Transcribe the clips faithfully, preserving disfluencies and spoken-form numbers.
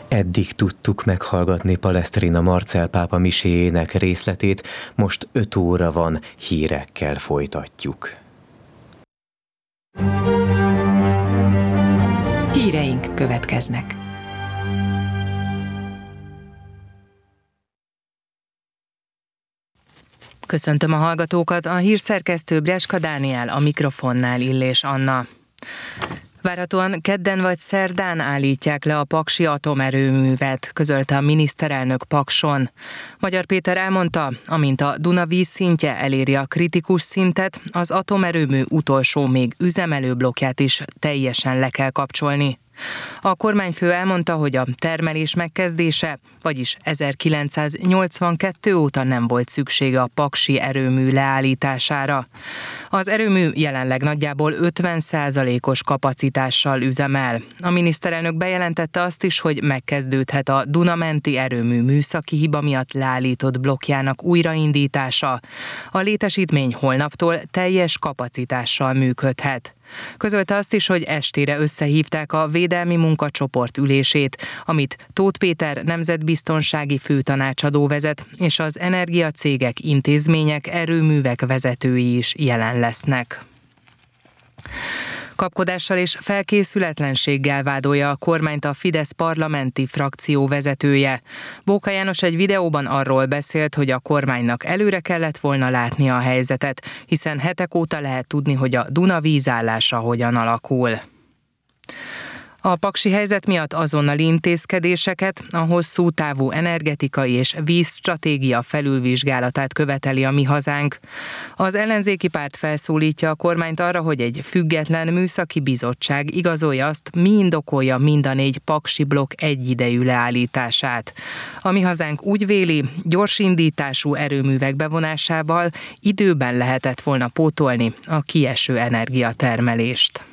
Eddig tudtuk meghallgatni Palestrina Marcell pápa miséjének részletét, most öt óra van, hírekkel folytatjuk. Híreink következnek. Köszöntöm a hallgatókat, a hírszerkesztő Breska Dániel, a mikrofonnál Illés Anna. Várhatóan kedden vagy szerdán állítják le a paksi atomerőművet, közölte a miniszterelnök Pakson. Magyar Péter elmondta, amint a Duna vízszintje eléri a kritikus szintet, az atomerőmű utolsó még üzemelő blokkját is teljesen le kell kapcsolni. A kormányfő elmondta, hogy a termelés megkezdése, vagyis ezerkilencszáznyolcvankettő óta nem volt szüksége a paksi erőmű leállítására. Az erőmű jelenleg nagyjából ötven százalékos kapacitással üzemel. A miniszterelnök bejelentette azt is, hogy megkezdődhet a Duna-menti erőmű műszaki hiba miatt leállított blokkjának újraindítása. A létesítmény holnaptól teljes kapacitással működhet. Közölte azt is, hogy estére összehívták a védelmi munkacsoport ülését, amit Tóth Péter nemzetbiztonsági főtanácsadó vezet, és az energiacégek, intézmények, erőművek vezetői is jelen lesznek. Kapkodással és felkészületlenséggel vádolja a kormányt a Fidesz parlamenti frakció vezetője. Bóka János egy videóban arról beszélt, hogy a kormánynak előre kellett volna látnia a helyzetet, hiszen hetek óta lehet tudni, hogy a Duna vízállása hogyan alakul. A paksi helyzet miatt azonnali intézkedéseket, a hosszú távú energetikai és vízstratégia felülvizsgálatát követeli a Mi Hazánk. Az ellenzéki párt felszólítja a kormányt arra, hogy egy független műszaki bizottság igazolja azt, mi indokolja mind a négy paksi blokk egyidejű leállítását. A Mi Hazánk úgy véli, gyorsindítású erőművek bevonásával időben lehetett volna pótolni a kieső energiatermelést.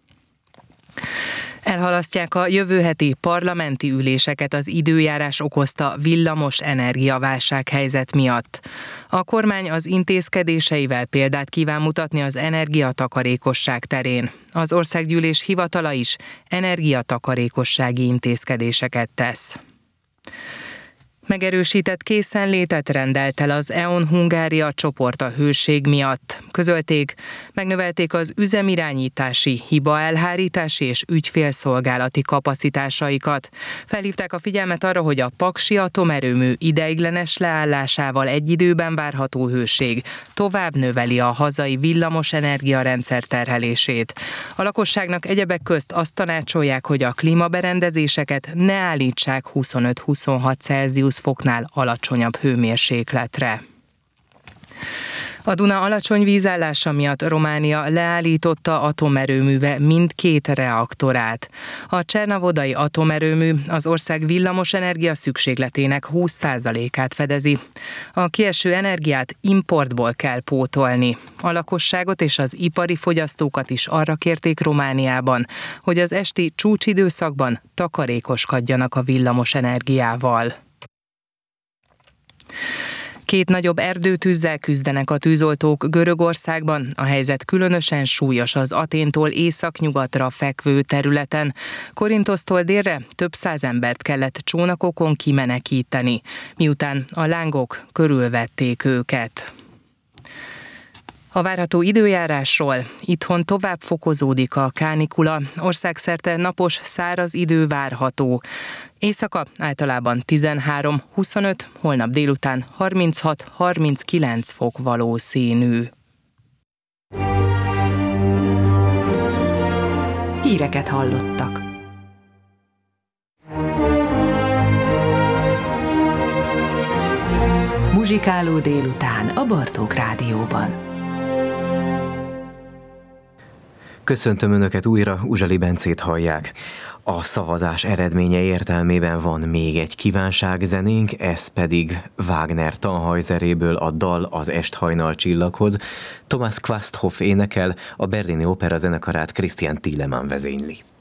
Elhalasztják a jövő heti parlamenti üléseket az időjárás okozta villamos energiaválság helyzet miatt. A kormány az intézkedéseivel példát kíván mutatni az energiatakarékosság terén. Az Országgyűlés hivatala is energiatakarékossági intézkedéseket tesz. Megerősített készenlétet rendelt el az é o en Hungária csoport a hőség miatt. Közölték, megnövelték az üzemirányítási, hibaelhárítási és ügyfélszolgálati kapacitásaikat. Felhívták a figyelmet arra, hogy a paksi atomerőmű ideiglenes leállásával egy időben várható hőség tovább növeli a hazai villamos energiarendszer terhelését. A lakosságnak egyebek közt azt tanácsolják, hogy a klímaberendezéseket ne állítsák huszonöt-huszonhat Celsius foknál alacsonyabb hőmérsékletre. A Duna alacsony vízállása miatt Románia leállította atomerőműve mindkét reaktorát. A csernavodai atomerőmű az ország villamosenergia szükségletének húsz százalékát fedezi. A kieső energiát importból kell pótolni. A lakosságot és az ipari fogyasztókat is arra kérték Romániában, hogy az esti csúcsidőszakban takarékoskodjanak a villamosenergiával. Két nagyobb erdőtűzzel küzdenek a tűzoltók Görögországban. A helyzet különösen súlyos az Athéntól északnyugatra fekvő területen. Korinthosztól délre több száz embert kellett csónakokon kimenekíteni, miután a lángok körülvették őket. A várható időjárásról: itthon tovább fokozódik a kánikula, országszerte napos, száraz idő várható. Éjszaka általában tizenhárom-huszonöt, holnap délután harminchat-harminckilenc fok valószínű. Híreket hallottak. Muzsikáló délután a Bartók Rádióban. Köszöntöm Önöket újra, Uzsali Bencét hallják. A szavazás eredménye értelmében van még egy kívánságzenénk, ez pedig Wagner Tannhäuseréből a dal Az est hajnal csillaghoz. Thomas Quasthoff énekel, a Berlini Opera zenekarát Christian Thielemann vezényli.